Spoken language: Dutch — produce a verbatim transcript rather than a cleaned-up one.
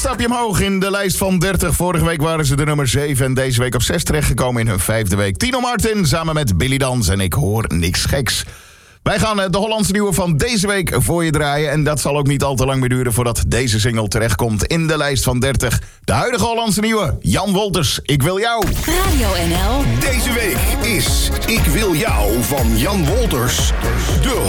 Stapje omhoog in de lijst van dertig. Vorige week waren ze de nummer zeven en deze week op zes terechtgekomen in hun vijfde week. Tino Martin samen met Billy Dans en Ik Hoor Niks Geks. Wij gaan de Hollandse nieuwe van deze week voor je draaien. En dat zal ook niet al te lang meer duren voordat deze single terechtkomt in de lijst van dertig. De huidige Hollandse nieuwe, Jan Wolters, Ik Wil Jou. Radio N L. Deze week is Ik Wil Jou van Jan Wolters de